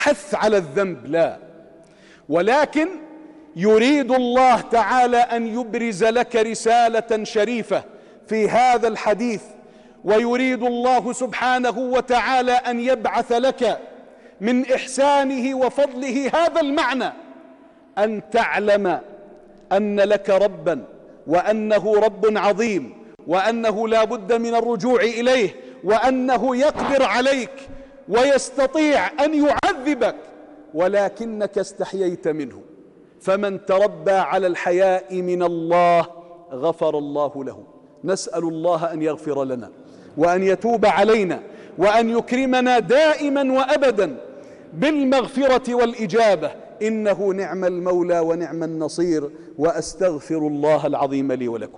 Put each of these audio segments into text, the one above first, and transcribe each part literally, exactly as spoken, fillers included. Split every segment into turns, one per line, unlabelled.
حث على الذنب، لا، ولكن يريد الله تعالى أن يبرز لك رسالة شريفة في هذا الحديث، ويريد الله سبحانه وتعالى أن يبعث لك من إحسانه وفضله هذا المعنى، أن تعلم أن لك ربا، وأنه رب عظيم، وأنه لا بد من الرجوع إليه، وأنه يقدر عليك ويستطيع أن يعذبك، ولكنك استحييت منه. فمن تربى على الحياء من الله غفر الله له. نسأل الله أن يغفر لنا وأن يتوب علينا وأن يكرمنا دائما وأبدا بالمغفرة والإجابة، إنه نعم المولى ونعم النصير. وأستغفر الله العظيم لي ولكم.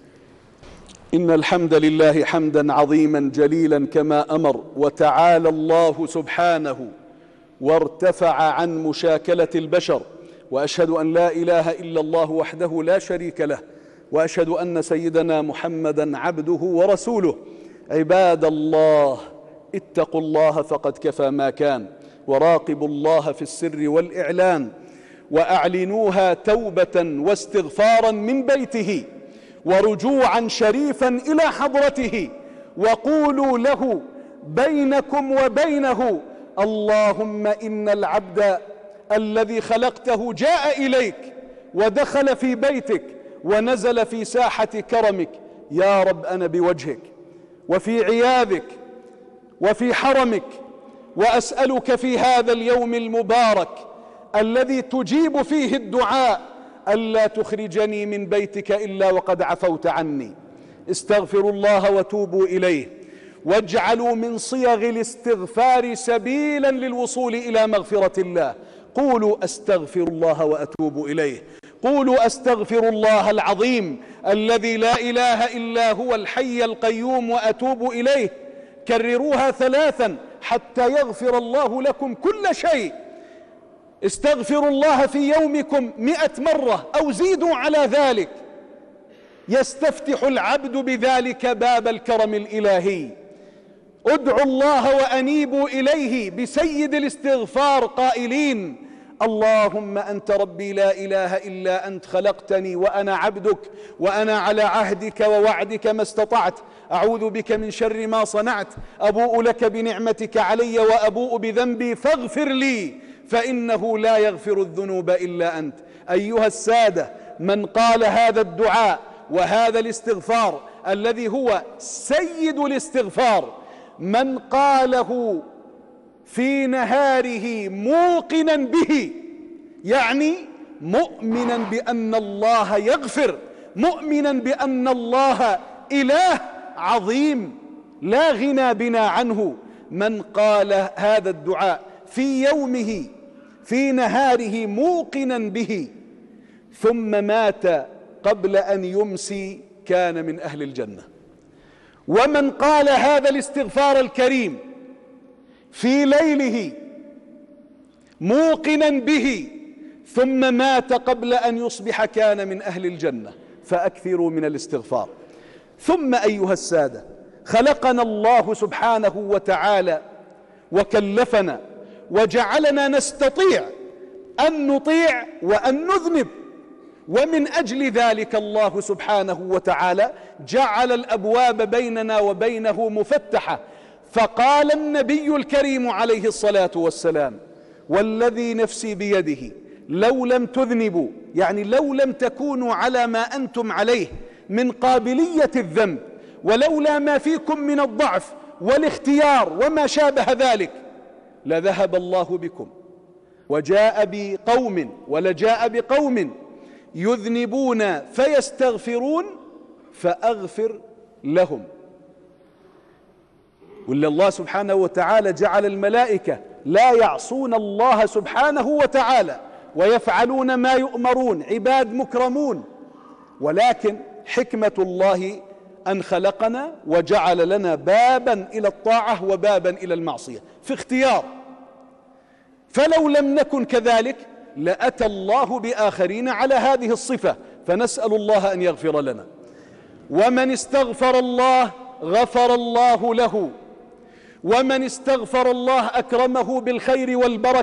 إن الحمد لله حمدا عظيما جليلا كما أمر، وتعالى الله سبحانه وارتفع عن مشاكلة البشر، وأشهد أن لا إله إلا الله وحده لا شريك له، وأشهد أن سيدنا محمدا عبده ورسوله. عباد الله، اتقوا الله فقد كفى ما كان، وراقبوا الله في السر والإعلان، وأعلنوها توبة واستغفارا من بيته ورجوعا شريفا إلى حضرته، وقولوا له بينكم وبينه: اللهم إن العبد الذي خلقته جاء إليك ودخل في بيتك ونزل في ساحة كرمك، يا رب أنا بوجهك وفي عياذك وفي حرمك، وأسألك في هذا اليوم المبارك الذي تجيب فيه الدعاء ألا تخرجني من بيتك إلا وقد عفوت عني. استغفروا الله وتوبوا إليه، واجعلوا من صيغ الاستغفار سبيلا للوصول إلى مغفرة الله. قولوا أستغفر الله وأتوب إليه. قولوا أستغفر الله العظيم الذي لا إله إلا هو الحي القيوم وأتوب إليه. كرروها ثلاثا حتى يغفر الله لكم كل شيء. استغفروا الله في يومكم مئة مرة أو زيدوا على ذلك، يستفتح العبد بذلك باب الكرم الإلهي. ادعوا الله وأنيبوا إليه بسيد الاستغفار قائلين: اللهم أنت ربي لا إله إلا أنت، خلقتني وأنا عبدك، وأنا على عهدك ووعدك ما استطعت، أعوذ بك من شر ما صنعت، أبوء لك بنعمتك علي وأبوء بذنبي فاغفر لي فإنه لا يغفر الذنوب إلا أنت. أيها السادة، من قال هذا الدعاء وهذا الاستغفار الذي هو سيد الاستغفار، من قاله في نهاره موقنا به، يعني مؤمنا بأن الله يغفر، مؤمنا بأن الله إله عظيم لا غنى بنا عنه، من قال هذا الدعاء في يومه في نهاره موقنا به ثم مات قبل أن يمسي كان من أهل الجنة. ومن قال هذا الاستغفار الكريم في ليله موقنا به ثم مات قبل أن يصبح كان من أهل الجنة. فأكثروا من الاستغفار. ثم أيها السادة، خلقنا الله سبحانه وتعالى وكلفنا وجعلنا نستطيع أن نطيع وأن نذنب، ومن أجل ذلك الله سبحانه وتعالى جعل الأبواب بيننا وبينه مفتحة. فقال النبي الكريم عليه الصلاة والسلام: والذي نفسي بيده لو لم تذنبوا، يعني لو لم تكونوا على ما أنتم عليه من قابلية الذنب، ولولا ما فيكم من الضعف والاختيار وما شابه ذلك، لذهب الله بكم وجاء بقوم ولجاء بقوم يذنبون فيستغفرون فأغفر لهم. ولا الله سبحانه وتعالى جعل الملائكة لا يعصون الله سبحانه وتعالى ويفعلون ما يؤمرون، عباد مكرمون، ولكن حكمة الله أن خلقنا وجعل لنا بابا إلى الطاعة وبابا إلى المعصية في اختيار. فلو لم نكن كذلك لأتى الله بآخرين على هذه الصفة، فنسأل الله أن يغفر لنا. ومن استغفر الله غفر الله له، ومن استغفر الله أكرمه بالخير والبركة